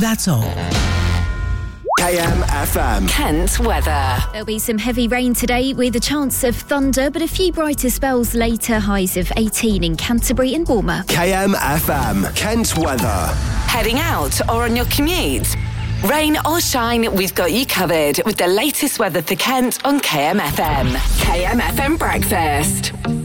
That's all. KMFM. Kent weather. There'll be some heavy rain today with a chance of thunder, but a few brighter spells later. Highs of 18 in Canterbury and Bournemouth. KMFM. Kent weather. Heading out or on your commute? Rain or shine, we've got you covered with the latest weather for Kent on KMFM. KMFM Breakfast.